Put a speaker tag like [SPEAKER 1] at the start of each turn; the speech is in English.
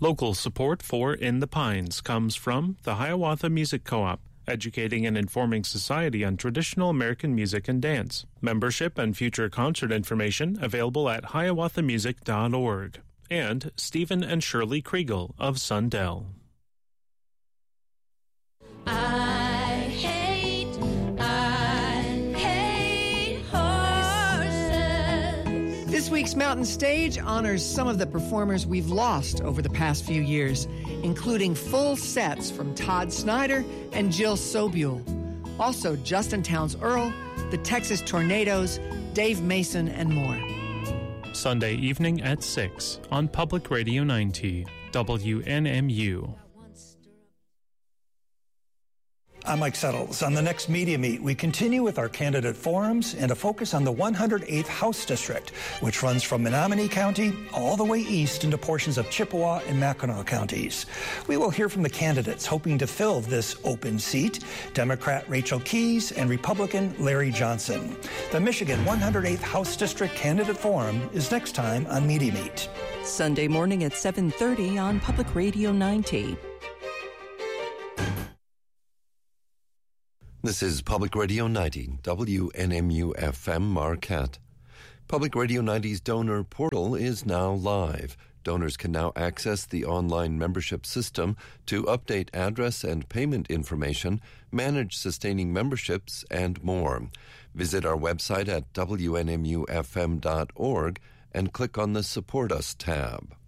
[SPEAKER 1] Local support for In the Pines comes from the Hiawatha Music Co-op, educating and informing society on traditional American music and dance. Membership and future concert information available at hiawathamusic.org. And Stephen and Shirley Kriegel of Sundell.
[SPEAKER 2] I hate horses.
[SPEAKER 3] This week's Mountain Stage honors some of the performers we've lost over the past few years, including full sets from Todd Snyder and Jill Sobule. Also, Justin Townes Earle, the Texas Tornadoes, Dave Mason, and more.
[SPEAKER 1] Sunday evening at 6 on Public Radio 90, WNMU.
[SPEAKER 4] I'm Mike Settles. On the next Media Meet, we continue with our candidate forums and a focus on the 108th House District, which runs from Menominee County all the way east into portions of Chippewa and Mackinac counties. We will hear from the candidates hoping to fill this open seat, Democrat Rachel Keyes and Republican Larry Johnson. The Michigan 108th House District Candidate Forum is next time on Media Meet.
[SPEAKER 5] Sunday morning at 7:30 on Public Radio 90.
[SPEAKER 6] This is Public Radio 90, WNMU FM Marquette. Public Radio 90's donor portal is now live. Donors can now access the online membership system to update address and payment information, manage sustaining memberships, and more. Visit our website at WNMUFM.org and click on the Support Us tab.